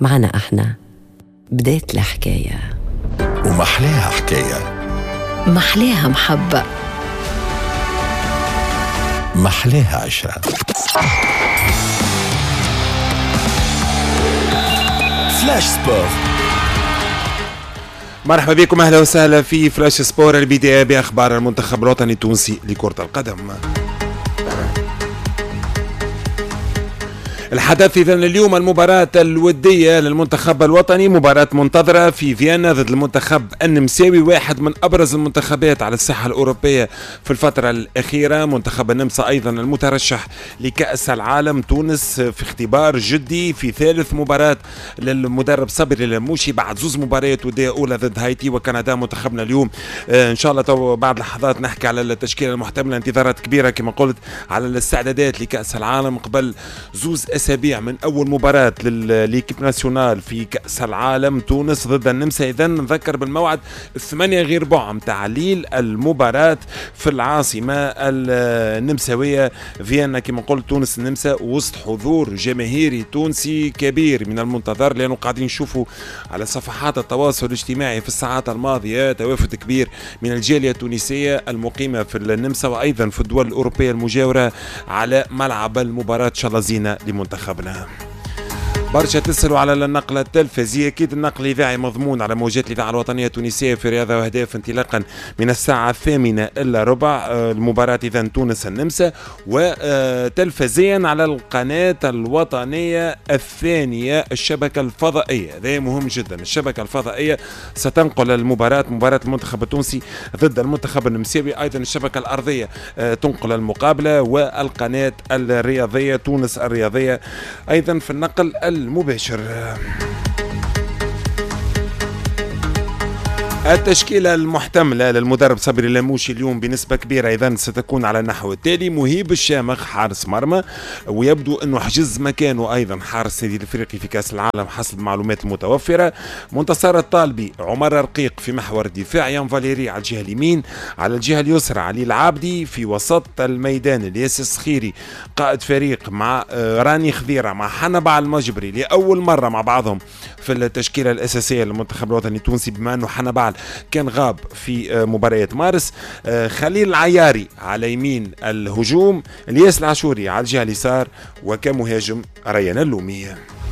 معنا احنا بداية الحكاية، ومحلاها حكاية، محلاها محبة، محلاها عشرة. فلاش سبور. مرحبا بكم، اهلا وسهلا في فلاش سبور، البداية باخبار المنتخب الوطني التونسي لكرة القدم. الحدث إذن اليوم المباراة الودية للمنتخب الوطني، مباراة منتظرة في فيينا ضد المنتخب النمساوي، واحد من أبرز المنتخبات على الساحة الأوروبية في الفترة الأخيرة. منتخب النمسا أيضا المترشح لكأس العالم. تونس في اختبار جدي في ثالث مباراة للمدرب صبري الموشي بعد زوز مباريات ودية أولى ضد هايتي وكندا. منتخبنا اليوم إن شاء الله بعد لحظات نحكي على التشكيلة المحتملة، انتظارات كبيرة كما قلت على الاستعدادات لكأس العالم قبل زوز أسابيع من أول مباراة للإيكيب ناسيونال في كأس العالم، تونس ضد النمسا. إذن نذكر بالموعد 8 غير بعم تعليل المباراة في العاصمة النمساوية فيينا كما قلت. تونس النمسا وسط حضور جماهيري تونسي كبير من المنتظر، لأنه قاعدين نشوفوا على صفحات التواصل الاجتماعي في الساعات الماضية توافد كبير من الجالية التونسية المقيمة في النمسا وأيضا في الدول الأوروبية المجاورة على ملعب المباراة. إن شاء الله زينة لمنتخبنا. برشا تسألوا على النقلة التلفزية، أكيد النقل الإذاعي مضمون على موجات الإذاعة الوطنية التونسية في رياضة وأهداف انطلاقا من الساعة 8:15 المباراة إذن تونس النمسا، وتلفزيا على القناة الوطنية الثانية الشبكة الفضائية. هذا مهم جدا، الشبكة الفضائية ستنقل المباراة، مباراة المنتخب التونسي ضد المنتخب النمساوي. أيضا الشبكة الأرضية تنقل المقابلة، والقناة الرياضية تونس الرياضية أيضا في النقل المباشر. التشكيلة المحتملة للمدرب صبري الموشي اليوم بنسبة كبيرة إذن ستكون على النحو التالي: مهيب الشامخ حارس مرمى، ويبدو أنه حجز مكانه أيضا حارس النادي الأفريقي في كأس العالم حسب المعلومات المتوفرة. منتصر الطالبي، عمر رقيق في محور الدفاع، يان فاليري على الجهة اليمين، على الجهة اليسرى علي العابدي، في وسط الميدان الياس السخيري قائد فريق مع راني خذيرة مع حنبع المجبري لأول مرة مع بعضهم في التشكيلة الأساسية للمنتخب الوطني التونسي بما أنه حنبع كان غاب في مباريات مارس. خليل العياري على يمين الهجوم، الياس العاشوري على الجهة اليسار، وكمهاجم ريان اللومي.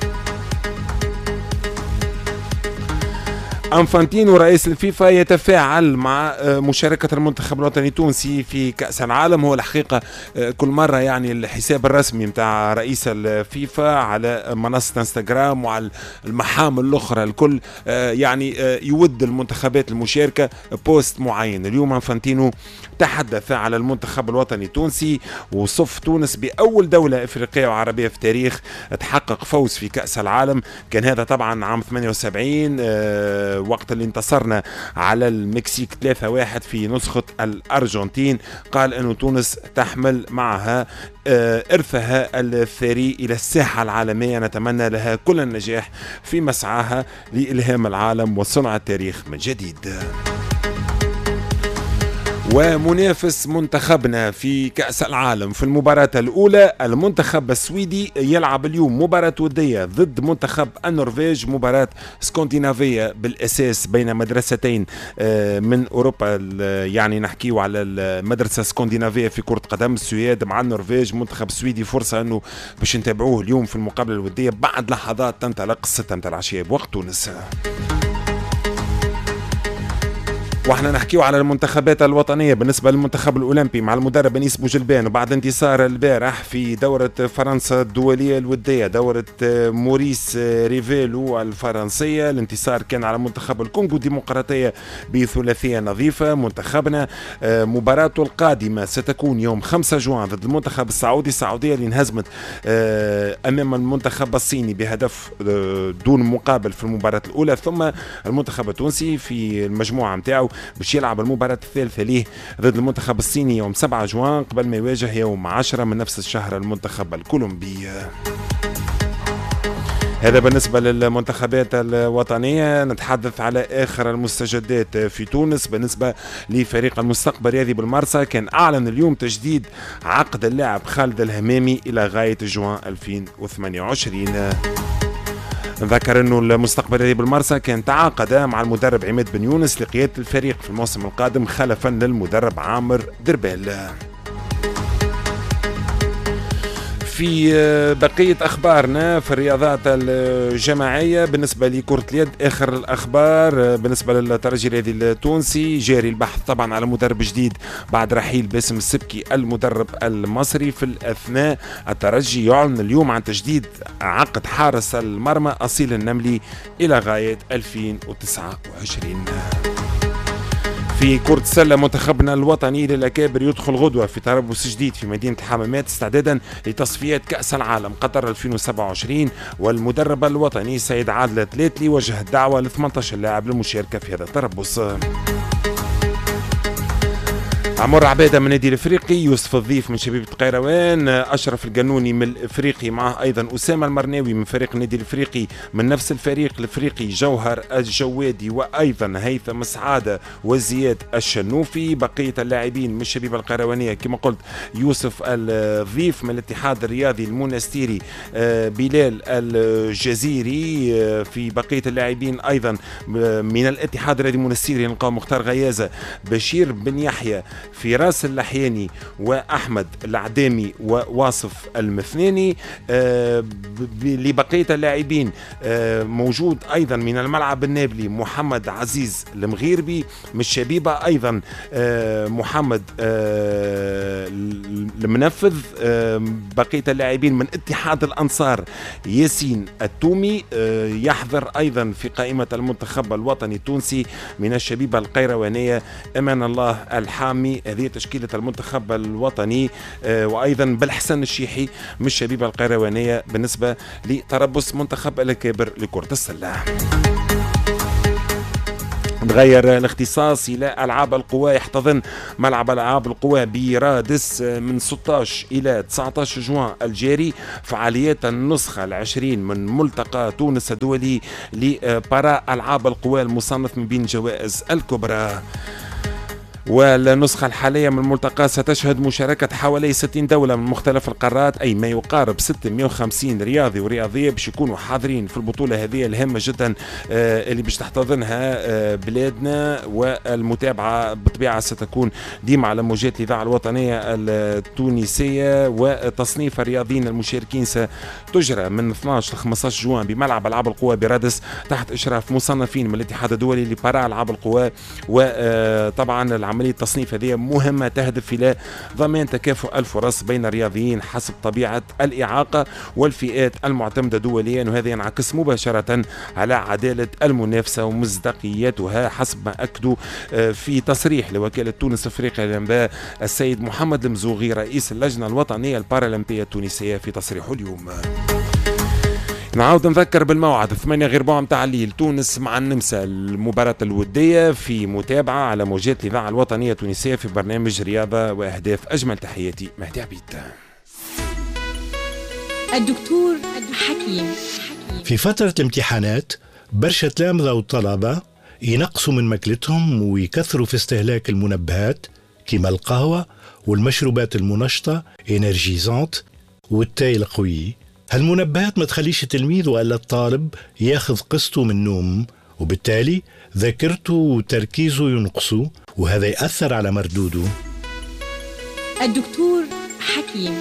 أنفانتينو رئيس الفيفا يتفاعل مع مشاركة المنتخب الوطني التونسي في كأس العالم. هو الحقيقة كل مرة يعني الحساب الرسمي متاع رئيس الفيفا على منصة انستغرام وعلى المحامل الأخرى الكل يعني يود المنتخبات المشاركة بوست معين. اليوم أنفانتينو تحدث على المنتخب الوطني التونسي، وصف تونس بأول دولة إفريقية وعربية في التاريخ تحقق فوز في كأس العالم. كان هذا طبعا عام 78 وقت اللي انتصرنا على المكسيك 3-1 في نسخة الأرجنتين. قال أن تونس تحمل معها إرثها الثري إلى الساحة العالمية، نتمنى لها كل النجاح في مسعاها لإلهام العالم وصنع التاريخ من جديد. ومنافس منتخبنا في كأس العالم في المباراة الأولى المنتخب السويدي يلعب اليوم مباراة ودية ضد منتخب النرويج، مباراة اسكندنافية بالأساس بين مدرستين من أوروبا، يعني نحكيو على المدرسة الاسكندنافية في كرة قدم، السويد مع النرويج. منتخب السويدي فرصة أنه باش نتابعوه اليوم في المقابلة الودية بعد لحظات تنطلق 6 متاع العشية بوقت تونس. واحنا نحكيو على المنتخبات الوطنية. بالنسبة للمنتخب الأولمبي مع المدرب أنيس بوجلبان، وبعد انتصار البارح في دورة فرنسا الدولية الودية، دورة موريس ريفيلو الفرنسية، الانتصار كان على منتخب الكونغو الديمقراطية بثلاثية نظيفة. منتخبنا مباراته القادمة ستكون يوم 5 جوان ضد المنتخب السعودي، السعودية اللي انهزمت أمام المنتخب الصيني بهدف دون مقابل في المباراة الأولى. ثم المنتخب التونسي في المجموعة متاعه باش يلعب المباراة الثالثة ليه ضد المنتخب الصيني يوم 7 جوان قبل ما يواجه يوم 10 من نفس الشهر المنتخب الكولومبي. هذا بالنسبة للمنتخبات الوطنية. نتحدث على آخر المستجدات في تونس بالنسبة لفريق المستقبل الرياضي بالمرسى. كان أعلن اليوم تجديد عقد اللاعب خالد الهمامي إلى غاية جوان 2028. نذكر أنه المستقبلي بالمرسى كان تعاقد مع المدرب عماد بن يونس لقيادة الفريق في الموسم القادم خلفا للمدرب عامر دربال. في بقية أخبارنا في الرياضات الجماعية بالنسبة لكرة اليد، آخر الأخبار بالنسبة للترجي الرياضي التونسي جاري البحث طبعا على مدرب جديد بعد رحيل باسم السبكي المدرب المصري. في الأثناء الترجي يعلن اليوم عن تجديد عقد حارس المرمى أصيل النملي إلى غاية 2029. في كرة السلة منتخبنا الوطني للأكابر يدخل غدوة في تربص جديد في مدينة الحمامات استعدادا لتصفيات كأس العالم قطر 2027، والمدرب الوطني سيد عادل التلاتلي وجه الدعوة ل 18 لاعب للمشاركة في هذا التربص. عمر عبادة من النادي الافريقي، يوسف الضيف من شبيبة قيروان، اشرف القانوني من الافريقي، معه ايضا اسامه المرناوي من فريق النادي الافريقي، من نفس الفريق الافريقي جوهر الجوادي وايضا هيثم سعاده وزياد الشنوفي. بقيه اللاعبين من الشبيبه القيروانيه كما قلت يوسف الضيف من الاتحاد الرياضي المنستيري، بلال الجزيري. في بقيه اللاعبين ايضا من الاتحاد الرياضي المنستيري نلقاو مختار غيازه، بشير بن يحيى، فراس اللحياني، وأحمد العدامي وواصف المثناني. لبقية اللاعبين موجود أيضا من الملعب النابلي محمد عزيز المغيربي، من الشبيبة أيضا محمد المنفذ. بقية اللاعبين من اتحاد الأنصار ياسين التومي، يحضر أيضا في قائمة المنتخب الوطني التونسي من الشبيبة القيروانية أمان الله الحامي. هذه تشكيلة المنتخب الوطني، وأيضا بالحسن الشيحي من الشبيبة القيروانية بالنسبة لتربص منتخب الأكابر لكرة السلة. تغير الاختصاص إلى ألعاب القوى، يحتضن ملعب ألعاب القوى برادس من 16 إلى 19 جوان الجاري فعاليات النسخة العشرين من ملتقى تونس الدولي لبارا ألعاب القوى المصنف من بين الجوائز الكبرى. والنسخة الحالية من الملتقى ستشهد مشاركة حوالي 60 دولة من مختلف القارات، أي ما يقارب 650 رياضي ورياضية باش يكونوا حاضرين في البطولة هذه الهامة جدا اللي باش تحتضنها بلادنا. والمتابعة بطبيعة ستكون ديما على موجات الإذاعة الوطنية التونسية. وتصنيف الرياضيين المشاركين ستجرى من 12 ل 15 جوان بملعب ألعاب القوى برادس تحت إشراف مصنفين من الاتحاد الدولي لبارا ألعاب القوى. وطبعا عملية التصنيف هذه مهمة تهدف إلى ضمان تكافؤ الفرص بين الرياضيين حسب طبيعة الإعاقة والفئات المعتمدة دوليا، وهذا ينعكس مباشرة على عدالة المنافسة ومصداقيتها حسب ما أكدوا في تصريح لوكالة تونس أفريقيا للأنباء السيد محمد المزوغي رئيس اللجنة الوطنية البارالمبية التونسية في تصريحه اليوم. نعاود نذكر بالموعد 8 غير ربع متاع الليل تونس مع النمسا، المباراة الودية في متابعة على موجات الإذاعة الوطنية التونسية في برنامج رياضة وأهداف. أجمل تحياتي مهدي عبيد. الدكتور حكيم. في فترة الامتحانات برشا تلامذة وطلبة ينقصوا من ماكلتهم ويكثروا في استهلاك المنبهات كما القهوة والمشروبات المنشطة إنرجيزانت والتاي القوي. هالمنبهات ما تخليش التلميذ ولا الطالب ياخذ قسطه من النوم، وبالتالي ذاكرته وتركيزه ينقصوا، وهذا يأثر على مردوده. الدكتور حكيم.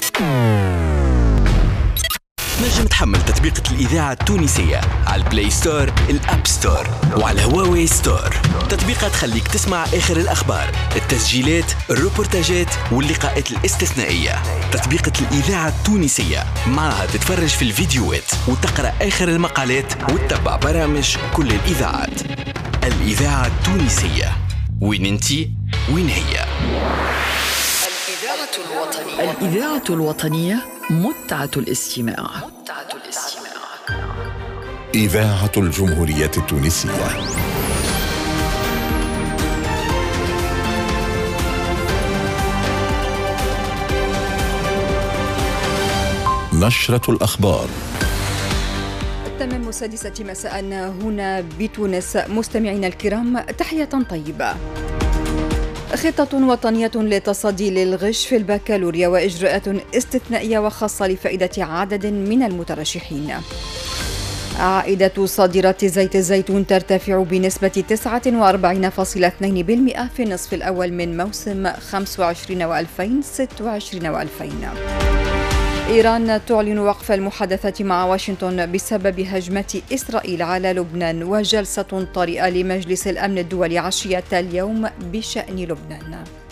نجم تحمل تطبيقة الإذاعة التونسية على البلاي ستور، الأب ستور، وعلى هواوي ستور. تطبيقات تخليك تسمع آخر الأخبار، التسجيلات، الروبورتاجات واللقاءات الاستثنائية. تطبيقة الإذاعة التونسية معها تتفرج في الفيديوهات وتقرأ آخر المقالات وتتبع برامج كل الإذاعات. الإذاعة التونسية، وين انتي وين هي. الإذاعة الوطنية متعة الاستماع. إذاعة الجمهورية التونسية. نشرة الأخبار. تمام 6 مساء هنا بتونس. مستمعينا الكرام، تحية طيبة. خطة وطنية للتصدي للغش في البكالوريا وإجراءات استثنائية وخاصة لفائدة عدد من المترشحين. عائدة صادرات زيت الزيتون ترتفع بنسبة 49.2% في النصف الأول من موسم 25 و2026 و2000. إيران تعلن وقف المحادثات مع واشنطن بسبب هجمة إسرائيل على لبنان، وجلسة طارئة لمجلس الأمن الدولي عشية اليوم بشأن لبنان.